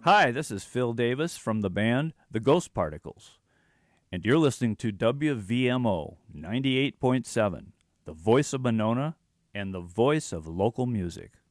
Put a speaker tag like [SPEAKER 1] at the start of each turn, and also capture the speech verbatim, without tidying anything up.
[SPEAKER 1] Hi, this is Phil Davis from the band The Ghost Particles, and you're listening to W V M O ninety-eight point seven, the voice of Monona and the voice of local music.